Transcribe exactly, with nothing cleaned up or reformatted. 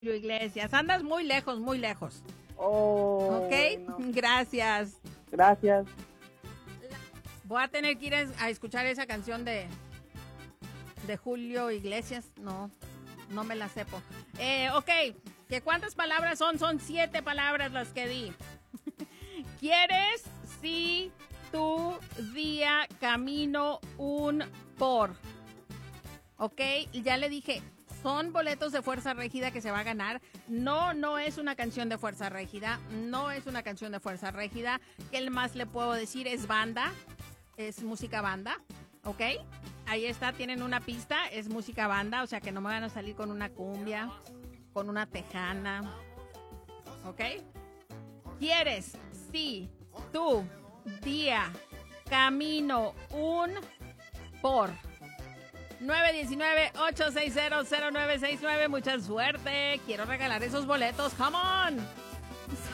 Julio Iglesias. Andas muy lejos, muy lejos. Oh, ¿Ok? bueno. Gracias. Gracias. Voy a tener que ir a escuchar esa canción de, de Julio Iglesias. No, no me la sepo. Eh, ok, ¿que cuántas palabras son? Son siete palabras las que di. ¿Quieres? Sí, tú, día, camino, un, por. Ok, ya le dije, son boletos de Fuerza Régida que se va a ganar. No, no es una canción de Fuerza Régida. No es una canción de Fuerza Régida. ¿Qué más le puedo decir? Es banda. Es música banda. ¿Ok? Ahí está, tienen una pista. Es música banda. O sea que no me van a salir con una cumbia, con una tejana. ¿Ok? ¿Quieres? Sí. Tú. Día. Camino. Un. Por. nueve uno nueve, ocho seis cero, cero nueve seis nueve. Mucha suerte. Quiero regalar esos boletos. Come on.